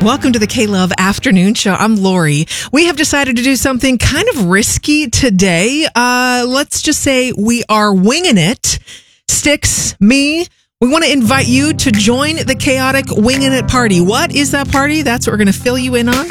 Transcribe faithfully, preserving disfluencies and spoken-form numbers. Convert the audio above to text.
Welcome to the K-Love Afternoon Show. I'm Lori. We have decided to do something kind of risky today. Uh, let's just say we are winging it. Sticks, me, we want to invite you to join the chaotic winging it party. What is that party? That's what we're going to fill you in on